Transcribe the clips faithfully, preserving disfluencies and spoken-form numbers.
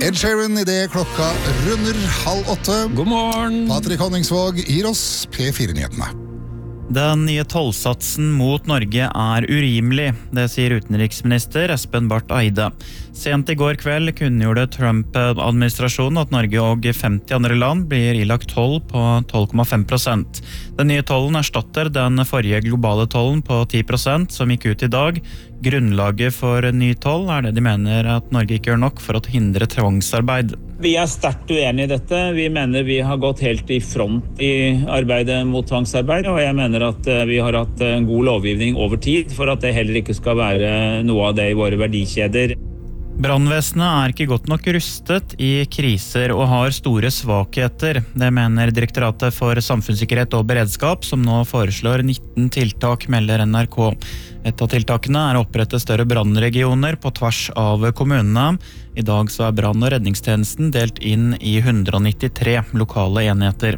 Ed Sheeran I det klokka runder halv åtte. God morgen. Patrick Honningsvåg gir oss P fire-nyhetene. Den nye tollsatsen mot Norge er urimelig, det sier utenriksminister Espen Barth Eide. Sent I går kveld kunngjorde Trump-administrasjonen at Norge og femti andre land blir ilagt toll på tolv komma fem prosent. Den nye tollen erstatter den forrige globale tollen på ti prosent som gikk ut I dag. Grunnlaget for ny toll er det de mener at Norge ikke gjør nok for å hindre tvangsarbeid. Vi er sterkt uenige I dette. Vi mener vi har gått helt I front I arbeidet mot tvangsarbeid, og jeg mener at vi har hatt en god lovgivning over tid for at det heller ikke skal være noe av det I våre verdikjeder. Brandvesenet er ikke godt nok rustet I kriser og har store svakheter. Det mener Direktoratet for samfunnssikkerhet og beredskap, som nå foreslår nitten tiltak, melder N R K. Et av tiltakene er å opprette større brandregioner på tvers av kommunene. I dag så er brann- og redningstjenesten delt inn I one hundred ninety-tre lokale enheter.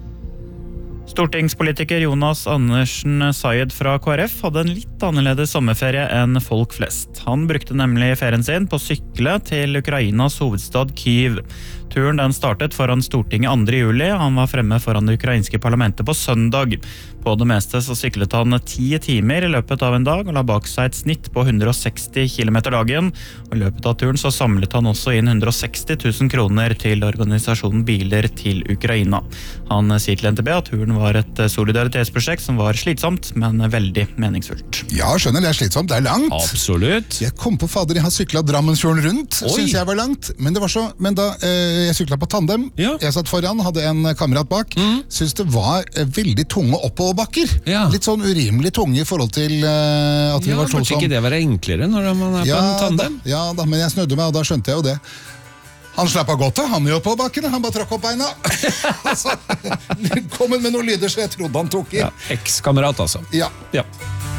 Stortingspolitiker Jonas Andersen Sayed fra K R F hadde en litt annerledes sommerferie enn folk flest. Han brukte nemlig ferien sin på å sykle til Ukrainas hovedstad Kyiv. Turen den startet foran Stortinget andre juli. Han var fremme foran det ukrainske parlamentet på søndag. På det meste så syklet han ti timer I løpet av en dag og la bak seg et snitt på one hundred sixty kilometer dagen. Og I løpet av turen så samlet han også inn one hundred sixty thousand kroner til organisasjonen Biler til Ukraina. Han sier til N T B at turen var et solidaritetsprosjekt som var slitsomt, men veldig meningsfullt. Ja, skjønner, det er slitsomt, det er langt. Absolutt. Jeg kom på fader, jeg har syklet Drammensfjorden rundt, Oi. synes jeg var langt. Men det var så, men da eh, jeg syklet på tandem, Ja. jeg satt foran, hadde en kamerat bak, Mm. synes det var eh, veldig tunge oppoverbakker. Ja. Litt sånn urimelig tunge I forhold til eh, at vi Ja, var to burde som... ikke det være enklere når man er Ja, på en tandem? Da, ja da, men jeg snødde meg, og da skjønte jeg jo det. Han slapp av godt, han jo på bakken, han bare tråkk opp beina. Altså, kom han med noen lyder, så jeg trodde han tok I. Ja, eks-kamerat altså. Ja. Ja.